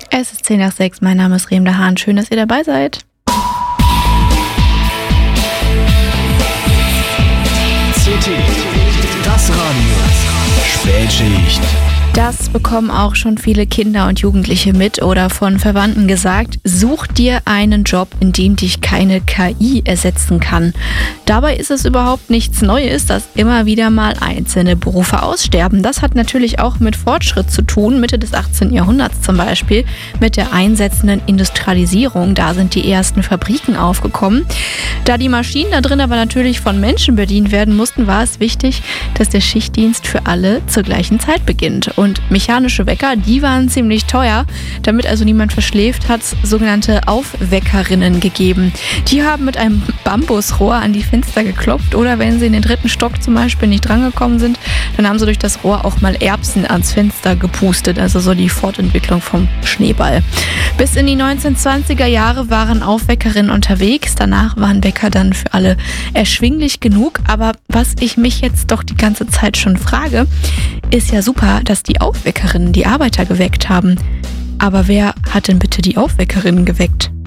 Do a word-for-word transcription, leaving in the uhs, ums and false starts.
Es ist zehn nach sechs, mein Name ist Remda Hahn. Schön, dass ihr dabei seid. C T, das Radio, Spätschicht. Das bekommen auch schon viele Kinder und Jugendliche mit oder von Verwandten gesagt. Such dir einen Job, in dem dich keine K I ersetzen kann. Dabei ist es überhaupt nichts Neues, dass immer wieder mal einzelne Berufe aussterben. Das hat natürlich auch mit Fortschritt zu tun, Mitte des achtzehnten Jahrhunderts zum Beispiel, mit der einsetzenden Industrialisierung. Da sind die ersten Fabriken aufgekommen. Da die Maschinen da drin aber natürlich von Menschen bedient werden mussten, war es wichtig, dass der Schichtdienst für alle zur gleichen Zeit beginnt. Und mechanische Wecker, die waren ziemlich teuer. Damit also niemand verschläft, hat es sogenannte Aufweckerinnen gegeben. Die haben mit einem Bambusrohr an die Fenster geklopft oder wenn sie in den dritten Stock zum Beispiel nicht drangekommen sind, dann haben sie durch das Rohr auch mal Erbsen ans Fenster gepustet. Also so die Fortentwicklung vom Schneeball. Bis in die neunzehnhundertzwanziger Jahre waren Aufweckerinnen unterwegs. Danach waren Wecker dann für alle erschwinglich genug. Aber was ich mich jetzt doch die ganze Zeit schon frage, ist ja super, dass die Aufweckerinnen die Arbeiter geweckt haben. Aber wer hat denn bitte die Aufweckerinnen geweckt?